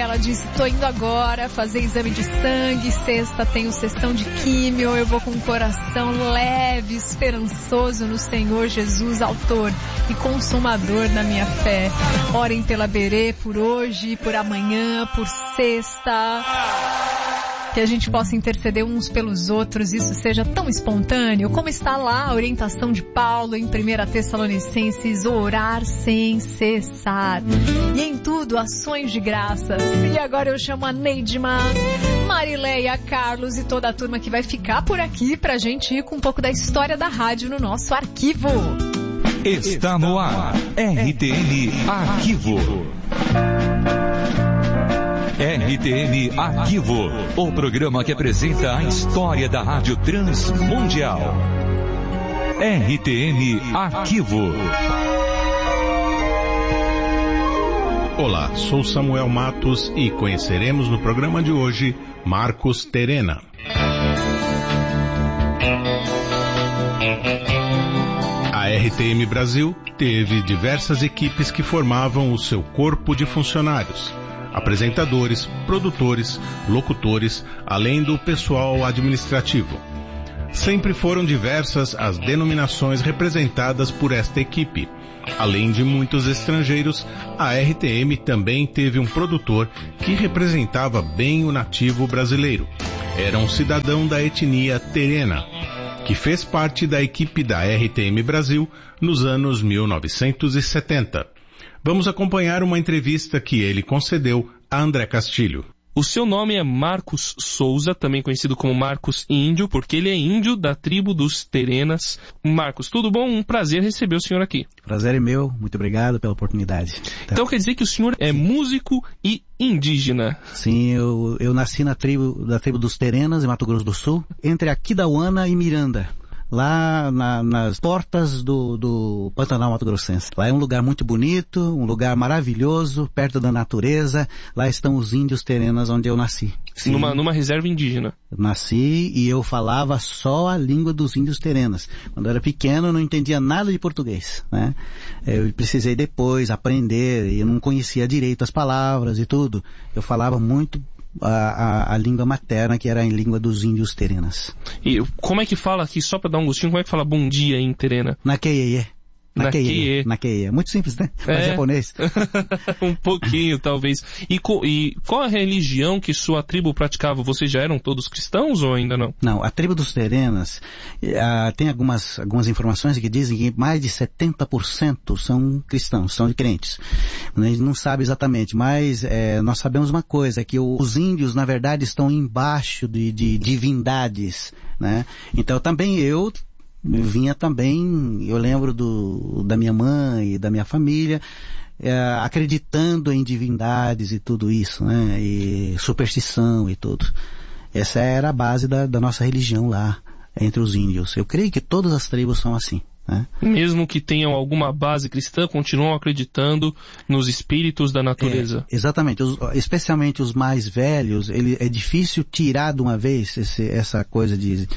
ela disse, tô indo agora fazer exame de sangue, sexta tenho sessão de químio, eu vou com o coração leve, esperançoso no Senhor Jesus, autor e consumador da minha fé. Orem pela Berê por hoje, por amanhã, por sexta. Que a gente possa interceder uns pelos outros, isso seja tão espontâneo, como está lá a orientação de Paulo em 1 Tessalonicenses, orar sem cessar. E em tudo, ações de graças. E agora eu chamo a Neidma, Marileia, Carlos e toda a turma que vai ficar por aqui pra gente ir com um pouco da história da rádio no nosso arquivo. Está no ar, RTN Arquivo. RTN Arquivo, o programa que apresenta a história da Rádio Transmundial. RTN Arquivo. Olá, sou Samuel Matos e conheceremos no programa de hoje Marcos Terena. A RTM Brasil teve diversas equipes que formavam o seu corpo de funcionários. Apresentadores, produtores, locutores, além do pessoal administrativo. Sempre foram diversas as denominações representadas por esta equipe. Além de muitos estrangeiros, a RTM também teve um produtor que representava bem o nativo brasileiro. Era um cidadão da etnia Terena, que fez parte da equipe da RTM Brasil nos anos 1970. Vamos acompanhar uma entrevista que ele concedeu a André Castilho. O seu nome é Marcos Souza, também conhecido como Marcos Índio, porque ele é índio da tribo dos Terenas. Marcos, tudo bom? Um prazer receber o senhor aqui. Prazer é meu, muito obrigado pela oportunidade. Então quer dizer que o senhor é músico e indígena? Sim, eu nasci da tribo dos Terenas, em Mato Grosso do Sul, entre Aquidauana e Miranda. Lá nas portas do Pantanal Mato Grossense. Lá é um lugar muito bonito, um lugar maravilhoso, perto da natureza. Lá estão os índios Terenas onde eu nasci. Sim. Numa reserva indígena. Nasci e eu falava só a língua dos índios Terenas. Quando eu era pequeno eu não entendia nada de português, né? Eu precisei depois aprender e eu não conhecia direito as palavras e tudo. Eu falava muito a língua materna, que era a língua dos índios Terenas. E como é que fala aqui, só para dar um gostinho, como é que fala bom dia em Terena? Naqueiê. Naqueiê. Muito simples, né? Para japonês. Um pouquinho, talvez. E qual a religião que sua tribo praticava? Vocês já eram todos cristãos ou ainda não? Não, a tribo dos Terenas, tem algumas informações que dizem que mais de 70% são cristãos, são crentes. A gente não sabe exatamente, mas nós sabemos uma coisa, que os índios, na verdade, estão embaixo de divindades, né? Então também eu vinha também, eu lembro da minha mãe e da minha família, acreditando em divindades e tudo isso, né? E superstição e tudo. Essa era a base da nossa religião lá, entre os índios. Eu creio que todas as tribos são assim, né? Mesmo que tenham alguma base cristã, continuam acreditando nos espíritos da natureza. Exatamente. Especialmente os mais velhos, é difícil tirar de uma vez essa coisa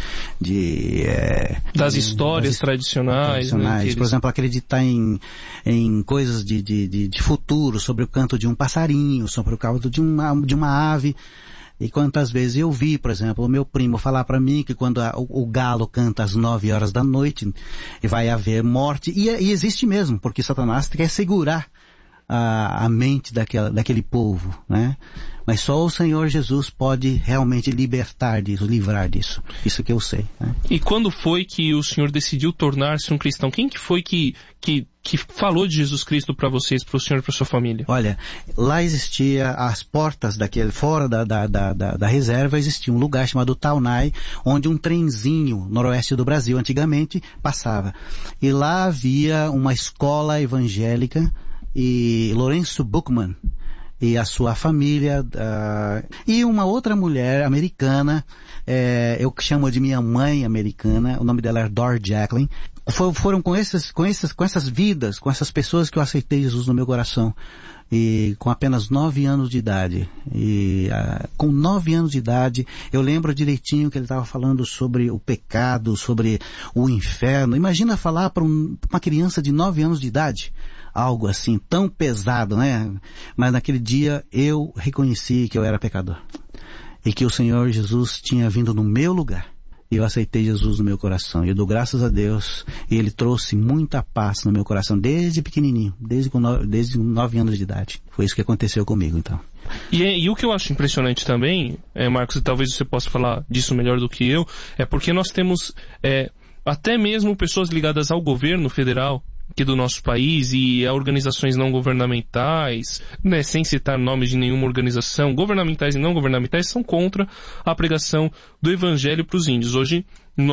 das histórias tradicionais. Né, por exemplo, acreditar em coisas de futuro, sobre o canto de um passarinho, sobre o canto de uma ave. E quantas vezes eu vi, por exemplo, o meu primo falar para mim que quando o galo canta às 9 horas da noite, vai haver morte. E existe mesmo, porque Satanás quer segurar a mente daquele povo, né? Mas só o Senhor Jesus pode realmente libertar disso, livrar disso. Isso que eu sei, né? E quando foi que o senhor decidiu tornar-se um cristão? Quem que foi que falou de Jesus Cristo para vocês, para o senhor e para sua família? Olha, lá existia as portas fora da reserva, existia um lugar chamado Taunay, onde um trenzinho noroeste do Brasil antigamente passava. E lá havia uma escola evangélica, e Lourenço Buchmann e a sua família, e uma outra mulher americana, eu chamo de minha mãe americana, o nome dela é Dor Jacqueline. Foram com essas vidas, com essas pessoas que eu aceitei Jesus no meu coração, e com apenas 9 anos de idade. E com 9 anos de idade, eu lembro direitinho que ele estava falando sobre o pecado, sobre o inferno. Imagina falar para uma criança de 9 anos de idade algo assim tão pesado, né? Mas naquele dia eu reconheci que eu era pecador e que o Senhor Jesus tinha vindo no meu lugar. E eu aceitei Jesus no meu coração. Eu dou graças a Deus e Ele trouxe muita paz no meu coração desde pequenininho, desde 9 anos de idade. Foi isso que aconteceu comigo, então. E o que eu acho impressionante também, Marcos, e talvez você possa falar disso melhor do que eu, é porque nós temos até mesmo pessoas ligadas ao governo federal aqui do nosso país e a organizações não governamentais, né, sem citar nomes de nenhuma organização, governamentais e não governamentais, são contra a pregação do evangelho para os índios. Hoje,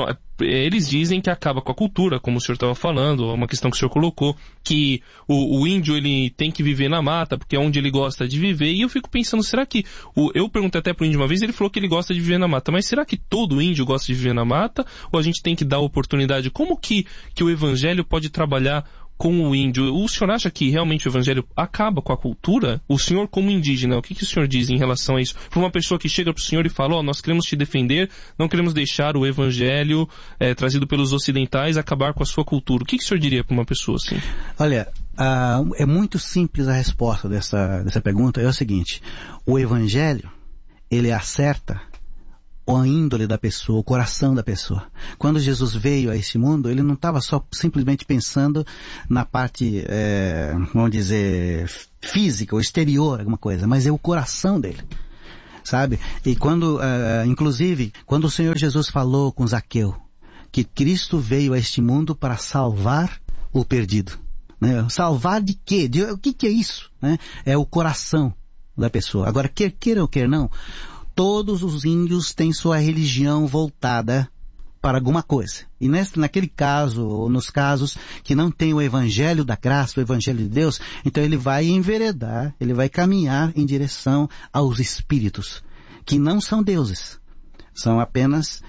eles dizem que acaba com a cultura, como o senhor estava falando, uma questão que o senhor colocou, que o índio ele tem que viver na mata, porque é onde ele gosta de viver, e eu fico pensando, será que, eu perguntei até pro índio uma vez, ele falou que ele gosta de viver na mata, mas será que todo índio gosta de viver na mata, ou a gente tem que dar oportunidade? Como que o evangelho pode trabalhar com o índio? O senhor acha que realmente o evangelho acaba com a cultura? O senhor como indígena, o que o senhor diz em relação a isso? Para uma pessoa que chega para o senhor e fala, nós queremos te defender, não queremos deixar o evangelho trazido pelos ocidentais acabar com a sua cultura. O que o senhor diria para uma pessoa assim? Olha, é muito simples a resposta dessa pergunta. É o seguinte, o evangelho, ele acerta a índole da pessoa, o coração da pessoa. Quando Jesus veio a esse mundo, ele não estava só simplesmente pensando na parte, vamos dizer, física, ou exterior, alguma coisa, mas é o coração dele, sabe? E inclusive, quando o Senhor Jesus falou com Zaqueu, que Cristo veio a este mundo para salvar o perdido, né? Salvar de quê? O que é isso? Né? É o coração da pessoa. Agora, queira ou quer não, todos os índios têm sua religião voltada para alguma coisa. E naquele caso, ou nos casos que não tem o evangelho da graça, o evangelho de Deus, então ele vai enveredar, ele vai caminhar em direção aos espíritos, que não são deuses. São apenas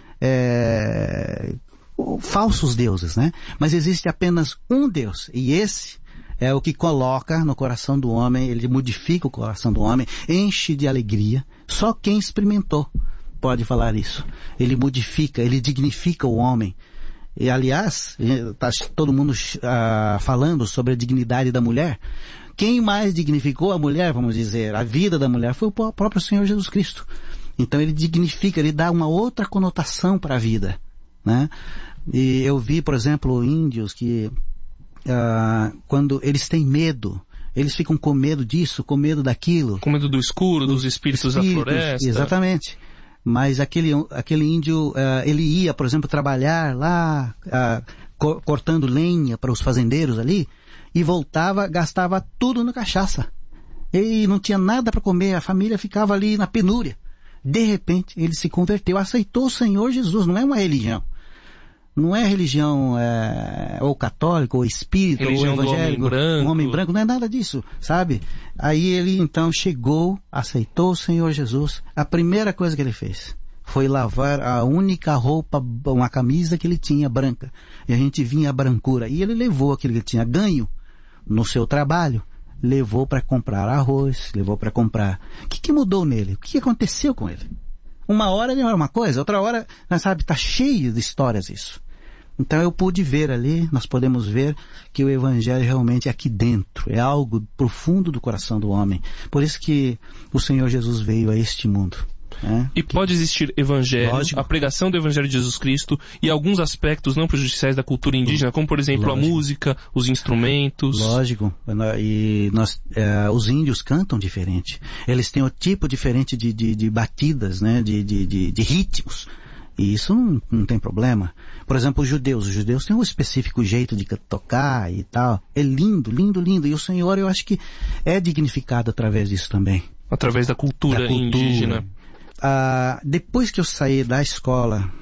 falsos deuses, né? Mas existe apenas um Deus, e esse é o que coloca no coração do homem, ele modifica o coração do homem, enche de alegria. Só quem experimentou pode falar isso. Ele modifica, ele dignifica o homem. E aliás, está todo mundo falando sobre a dignidade da mulher. Quem mais dignificou a mulher, vamos dizer, a vida da mulher, foi o próprio Senhor Jesus Cristo. Então ele dignifica, ele dá uma outra conotação para a vida, né? E eu vi, por exemplo, índios que quando eles têm medo, eles ficam com medo disso, com medo daquilo. Com medo do escuro, dos espíritos da floresta. Exatamente. Mas aquele índio, ele ia, por exemplo, trabalhar lá, cortando lenha para os fazendeiros ali, e voltava, gastava tudo na cachaça. E não tinha nada para comer, a família ficava ali na penúria. De repente, ele se converteu, aceitou o Senhor Jesus, não é uma religião. Não é religião ou católica, ou espírita, religião ou evangélico, um homem branco, não é nada disso, sabe? Aí ele então chegou, aceitou o Senhor Jesus. A primeira coisa que ele fez foi lavar a única roupa, uma camisa que ele tinha branca. E a gente vinha a brancura. E ele levou aquilo que ele tinha ganho no seu trabalho, levou para comprar arroz, levou para comprar. O que mudou nele? O que aconteceu com ele? Uma hora ele era uma coisa, outra hora, sabe, está cheio de histórias isso. Então eu pude ver ali, nós podemos ver que o evangelho realmente é aqui dentro, é algo profundo do coração do homem. Por isso que o Senhor Jesus veio a este mundo. E pode existir evangelho, Lógico. A pregação do evangelho de Jesus Cristo e alguns aspectos não prejudiciais da cultura indígena, como por exemplo Lógico. A música, os instrumentos. Lógico, e os índios cantam diferente. Eles têm um tipo diferente de batidas, né? de ritmos. E isso não tem problema. Por exemplo, os judeus têm um específico jeito de tocar e tal. É lindo, lindo, lindo. E o Senhor, eu acho que é dignificado através disso também. Através da cultura indígena. Depois que eu saí da escola,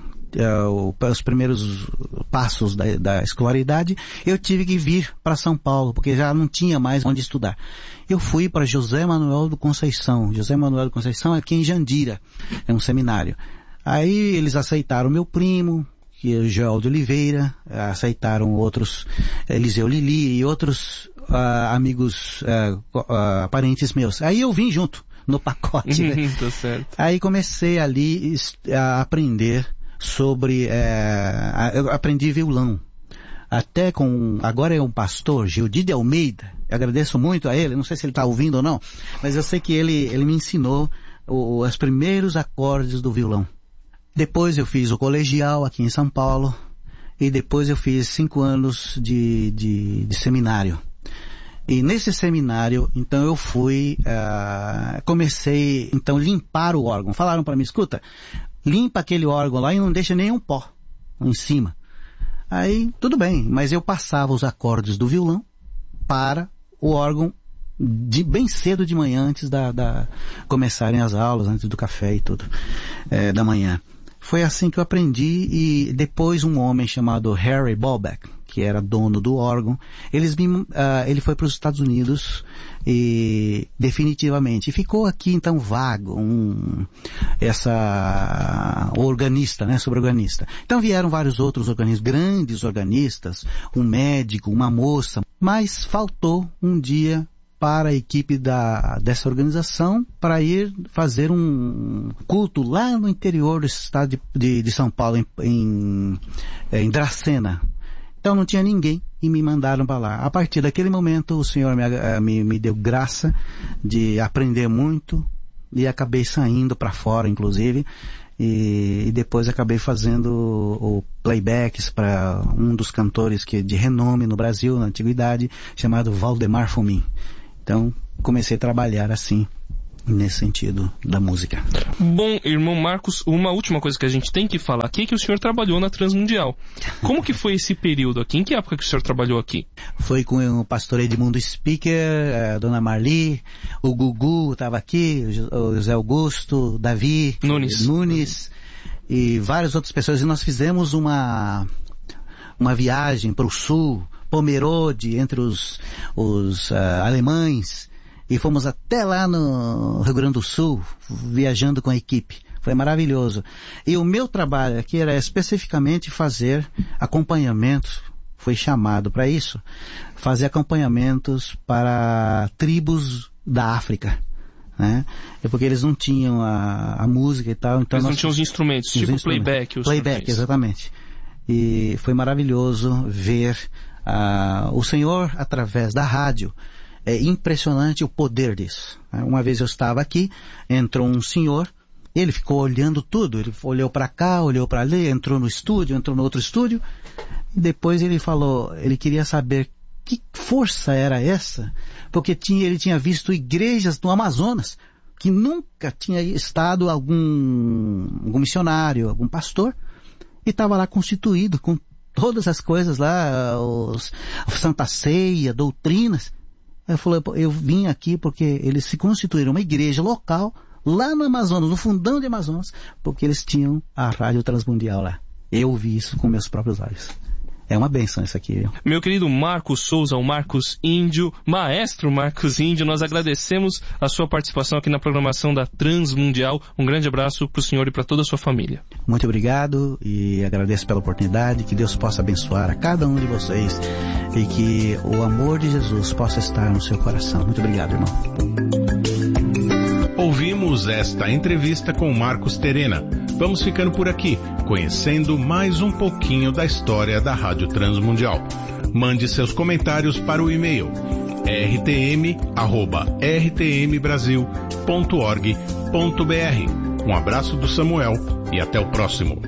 os primeiros passos da escolaridade, eu tive que vir para São Paulo, porque já não tinha mais onde estudar. Eu fui para José Manuel do Conceição. José Manuel do Conceição é aqui em Jandira, é um seminário. Aí eles aceitaram meu primo, que é o Joel de Oliveira, aceitaram outros, Eliseu Lili e outros amigos, parentes meus. Aí eu vim junto no pacote, né? Tá certo. Aí comecei ali a aprender sobre, eu aprendi violão. Até agora é um pastor, Gildi de Almeida, eu agradeço muito a ele, não sei se ele está ouvindo ou não, mas eu sei que ele me ensinou os primeiros acordes do violão. Depois eu fiz o colegial aqui em São Paulo, e depois eu fiz 5 anos de seminário. E nesse seminário, então eu comecei, então, limpar o órgão. Falaram para mim, escuta, limpa aquele órgão lá e não deixa nenhum pó em cima. Aí, tudo bem, mas eu passava os acordes do violão para o órgão bem cedo de manhã, antes começarem as aulas, antes do café e tudo, da manhã. Foi assim que eu aprendi, e depois um homem chamado Harry Balbeck, que era dono do órgão, ele foi para os Estados Unidos e definitivamente ficou aqui então vago o organista, né, sobre-organista. Então vieram vários outros organistas, grandes organistas, um médico, uma moça, mas faltou um dia para a equipe dessa organização para ir fazer um culto lá no interior do estado de São Paulo, em Dracena. Então não tinha ninguém e me mandaram para lá. A partir daquele momento o Senhor me deu graça de aprender muito, e acabei saindo para fora, inclusive, e depois acabei fazendo o playbacks para um dos cantores de renome no Brasil, na antiguidade, chamado Valdemar Fomin. Então comecei a trabalhar assim, nesse sentido da música. Bom, irmão Marcos, uma última coisa que a gente tem que falar aqui é que o senhor trabalhou na Transmundial. Como que foi esse período aqui? Em que época que o senhor trabalhou aqui? Foi com o pastor Edmundo Speaker, a dona Marli, o Gugu estava aqui, o José Augusto, Davi Nunes e várias outras pessoas. E nós fizemos uma viagem para o sul, Pomerode, entre os alemães, e fomos até lá no Rio Grande do Sul, viajando com a equipe. Foi maravilhoso. E o meu trabalho aqui era especificamente fazer acompanhamentos, foi chamado para isso, fazer acompanhamentos para tribos da África, né? Porque eles não tinham a música e tal. Então eles não tinham os instrumentos, tipo playback. Playback, exatamente. E foi maravilhoso ver o Senhor através da rádio. É impressionante o poder disso. Uma vez eu estava aqui, entrou um senhor, ele ficou olhando tudo, ele olhou para cá, olhou para ali, entrou no estúdio, entrou no outro estúdio, e depois ele falou, ele queria saber que força era essa, porque ele tinha visto igrejas no Amazonas, que nunca tinha estado algum missionário, algum pastor, e estava lá constituído com todas as coisas lá, Santa Ceia, doutrinas. Eu falei, eu vim aqui porque eles se constituíram uma igreja local lá no Amazonas, no fundão de Amazonas, porque eles tinham a Rádio Transmundial lá. Eu vi isso com meus próprios olhos. É uma bênção isso aqui, viu? Meu querido Marcos Souza, o Marcos Índio, maestro Marcos Índio, nós agradecemos a sua participação aqui na programação da Transmundial. Um grande abraço para o senhor e para toda a sua família. Muito obrigado e agradeço pela oportunidade. Que Deus possa abençoar a cada um de vocês e que o amor de Jesus possa estar no seu coração. Muito obrigado, irmão. Ouvimos esta entrevista com Marcos Terena. Vamos ficando por aqui, conhecendo mais um pouquinho da história da Rádio Transmundial. Mande seus comentários para o e-mail rtm@rtmbrasil.org.br. Um abraço do Samuel e até o próximo.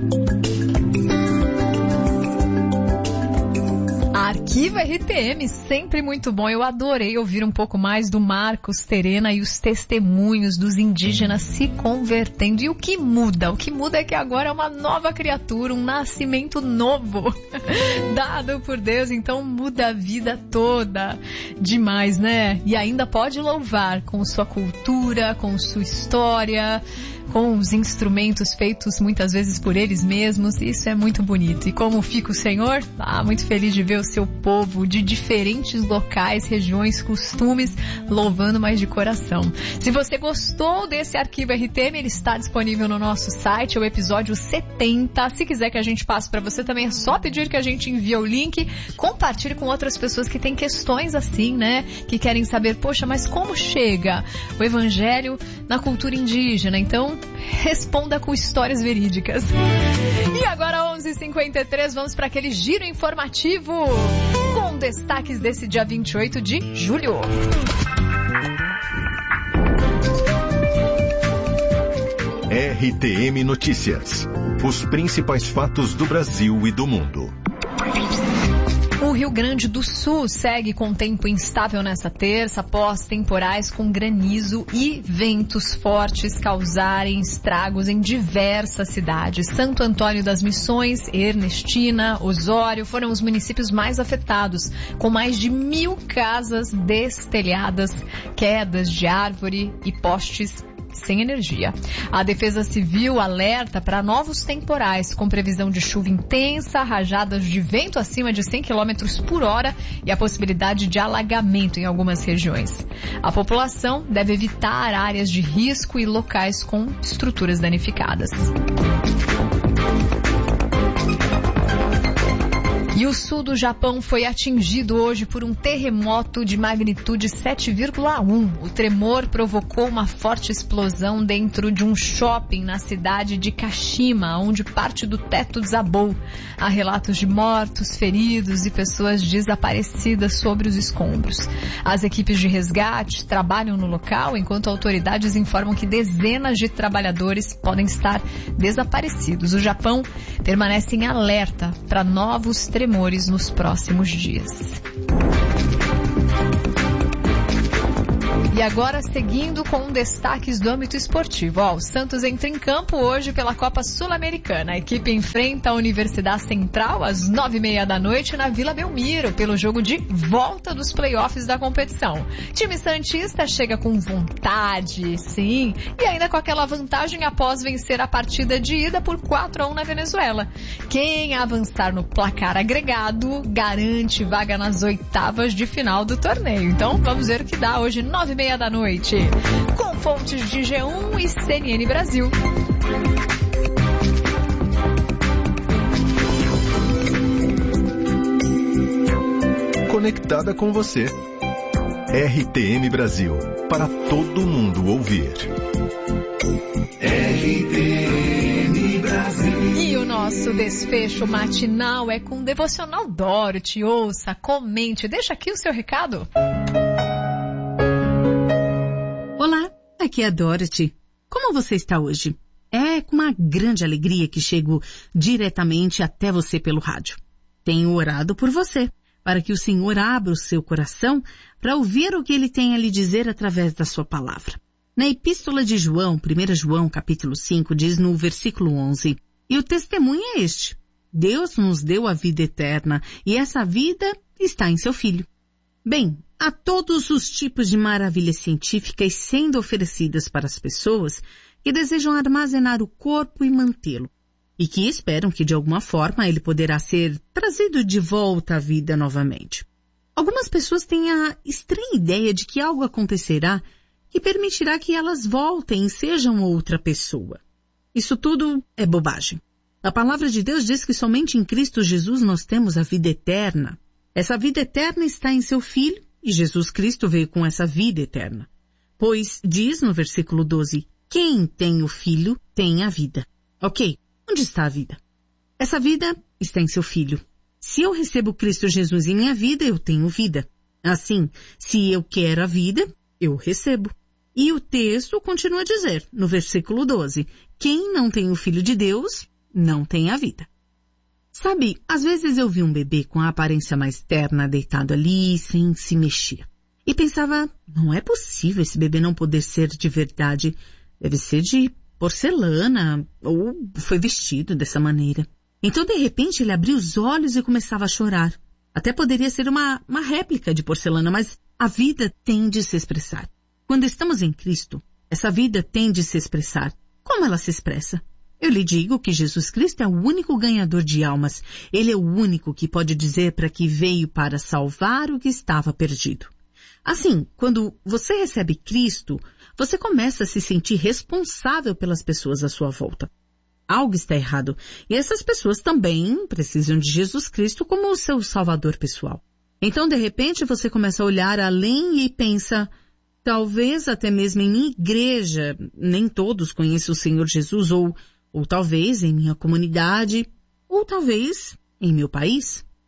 Arquivo RTM, sempre muito bom. Eu adorei ouvir um pouco mais do Marcos Terena e os testemunhos dos indígenas se convertendo. E o que muda? O que muda é que agora é uma nova criatura, um nascimento novo, dado por Deus, então muda a vida toda. Demais, né? E ainda pode louvar com sua cultura, com sua história, com os instrumentos feitos muitas vezes por eles mesmos. Isso é muito bonito. E como fica o Senhor? Muito feliz de ver o seu povo de diferentes locais, regiões, costumes, louvando mais de coração. Se você gostou desse arquivo RTM, ele está disponível no nosso site, é o episódio 70. Se quiser que a gente passe para você também, é só pedir que a gente envie o link. Compartilhe com outras pessoas que têm questões assim, né? Que querem saber, poxa, mas como chega o evangelho na cultura indígena? Então, responda com histórias verídicas. E agora, 11h53, vamos para aquele giro informativo com destaques desse dia 28 de julho. RTM Notícias. Os principais fatos do Brasil e do mundo. O Rio Grande do Sul segue com tempo instável nesta terça, após temporais com granizo e ventos fortes causarem estragos em diversas cidades. Santo Antônio das Missões, Ernestina, Osório foram os municípios mais afetados, com mais de 1.000 casas destelhadas, quedas de árvore e postes sem energia. A Defesa Civil alerta para novos temporais, com previsão de chuva intensa, rajadas de vento acima de 100 km por hora e a possibilidade de alagamento em algumas regiões. A população deve evitar áreas de risco e locais com estruturas danificadas. E o sul do Japão foi atingido hoje por um terremoto de magnitude 7,1. O tremor provocou uma forte explosão dentro de um shopping na cidade de Kashima, onde parte do teto desabou. Há relatos de mortos, feridos e pessoas desaparecidas sobre os escombros. As equipes de resgate trabalham no local, enquanto autoridades informam que dezenas de trabalhadores podem estar desaparecidos. O Japão permanece em alerta para novos tremores nos próximos dias. E agora, seguindo com destaques do âmbito esportivo. O Santos entra em campo hoje pela Copa Sul-Americana. A equipe enfrenta a Universidade Central às 9h30 da noite na Vila Belmiro, pelo jogo de volta dos playoffs da competição. Time santista chega com vontade, sim, e ainda com aquela vantagem após vencer a partida de ida por 4-1 na Venezuela. Quem avançar no placar agregado garante vaga nas oitavas de final do torneio. Então, vamos ver o que dá hoje, 9h30 da noite, com fontes de G1 e CNN Brasil. Conectada com você. RTM Brasil, para todo mundo ouvir. RTM Brasil. E o nosso desfecho matinal é com Devocional Dorothy. Ouça, comente, deixa aqui o seu recado. Olá, aqui é a Dorothy. Como você está hoje? É com uma grande alegria que chego diretamente até você pelo rádio. Tenho orado por você, para que o Senhor abra o seu coração para ouvir o que Ele tem a lhe dizer através da sua palavra. Na Epístola de João, 1 João, capítulo 5, diz no versículo 11, e o testemunho é este: Deus nos deu a vida eterna, e essa vida está em seu Filho. Bem, há todos os tipos de maravilhas científicas sendo oferecidas para as pessoas que desejam armazenar o corpo e mantê-lo, e que esperam que de alguma forma ele poderá ser trazido de volta à vida novamente. Algumas pessoas têm a estranha ideia de que algo acontecerá que permitirá que elas voltem e sejam outra pessoa. Isso tudo é bobagem. A palavra de Deus diz que somente em Cristo Jesus nós temos a vida eterna. Essa vida eterna está em seu Filho, e Jesus Cristo veio com essa vida eterna. Pois diz no versículo 12, quem tem o Filho tem a vida. Ok, onde está a vida? Essa vida está em seu Filho. Se eu recebo Cristo Jesus em minha vida, eu tenho vida. Assim, se eu quero a vida, eu recebo. E o texto continua a dizer, no versículo 12, quem não tem o Filho de Deus, não tem a vida. Sabe, às vezes eu vi um bebê com a aparência mais terna deitado ali, sem se mexer. E pensava, não é possível esse bebê não poder ser de verdade. Deve ser de porcelana, ou foi vestido dessa maneira. Então, de repente, ele abriu os olhos e começava a chorar. Até poderia ser uma réplica de porcelana, mas a vida tem de se expressar. Quando estamos em Cristo, essa vida tem de se expressar. Como ela se expressa? Eu lhe digo que Jesus Cristo é o único ganhador de almas. Ele é o único que pode dizer para que veio para salvar o que estava perdido. Assim, quando você recebe Cristo, você começa a se sentir responsável pelas pessoas à sua volta. Algo está errado, e essas pessoas também precisam de Jesus Cristo como o seu salvador pessoal. Então, de repente, você começa a olhar além e pensa, talvez até mesmo em minha igreja, nem todos conhecem o Senhor Jesus, ou talvez em minha comunidade, ou talvez em meu país.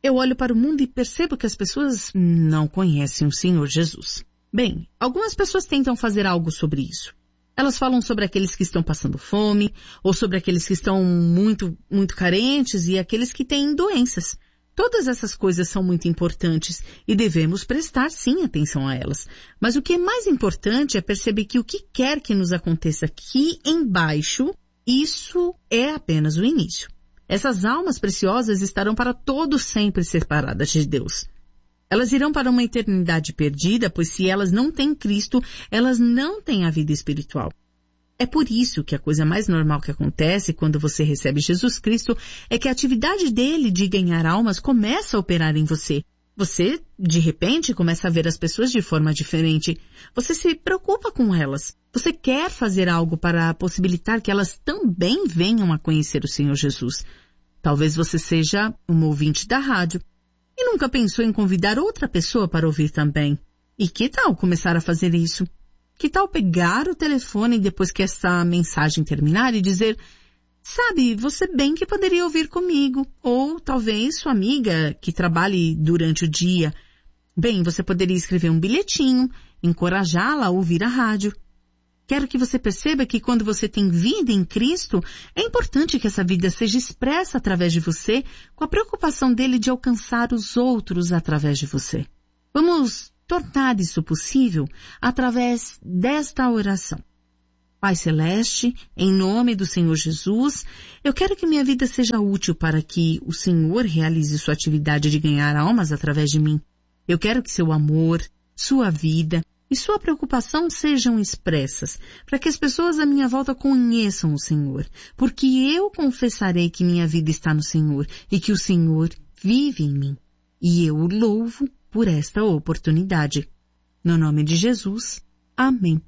Eu olho para o mundo e percebo que as pessoas não conhecem o Senhor Jesus. Bem, algumas pessoas tentam fazer algo sobre isso. Elas falam sobre aqueles que estão passando fome, ou sobre aqueles que estão muito carentes e aqueles que têm doenças. Todas essas coisas são muito importantes e devemos prestar sim atenção a elas. Mas o que é mais importante é perceber que o que quer que nos aconteça aqui embaixo, isso é apenas o início. Essas almas preciosas estarão para todo sempre separadas de Deus. Elas irão para uma eternidade perdida, pois se elas não têm Cristo, elas não têm a vida espiritual. É por isso que a coisa mais normal que acontece quando você recebe Jesus Cristo é que a atividade dele de ganhar almas começa a operar em você. Você, de repente, começa a ver as pessoas de forma diferente. Você se preocupa com elas. Você quer fazer algo para possibilitar que elas também venham a conhecer o Senhor Jesus. Talvez você seja um ouvinte da rádio e nunca pensou em convidar outra pessoa para ouvir também. E que tal começar a fazer isso? Que tal pegar o telefone depois que essa mensagem terminar e dizer: sabe, você bem que poderia ouvir comigo. Ou talvez sua amiga que trabalhe durante o dia. Bem, você poderia escrever um bilhetinho, encorajá-la a ouvir a rádio. Quero que você perceba que quando você tem vida em Cristo, é importante que essa vida seja expressa através de você, com a preocupação dele de alcançar os outros através de você. Vamos tornar isso possível através desta oração. Pai Celeste, em nome do Senhor Jesus, eu quero que minha vida seja útil para que o Senhor realize sua atividade de ganhar almas através de mim. Eu quero que seu amor, sua vida e sua preocupação sejam expressas, para que as pessoas à minha volta conheçam o Senhor, porque eu confessarei que minha vida está no Senhor e que o Senhor vive em mim. E eu o louvo por esta oportunidade. No nome de Jesus. Amém.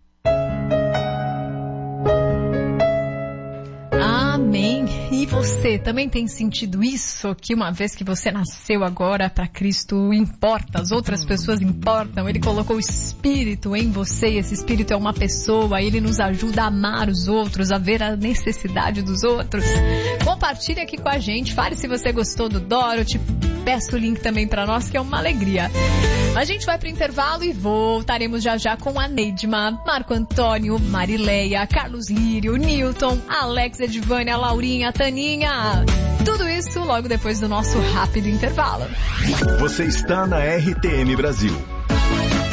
Amém. E você também tem sentido isso? Que uma vez que você nasceu agora para Cristo, importa, as outras pessoas importam. Ele colocou o Espírito em você, esse Espírito é uma pessoa, ele nos ajuda a amar os outros, a ver a necessidade dos outros. Compartilhe aqui com a gente, fale se você gostou do Dorothy, peço o link também para nós, que é uma alegria. A gente vai para o intervalo e voltaremos já já com a Neidma, Marco Antônio, Marileia, Carlos Lírio, Newton, Alex, Edivânia, Laurinha, Taninha. Tudo isso logo depois do nosso rápido intervalo. Você está na RTM Brasil.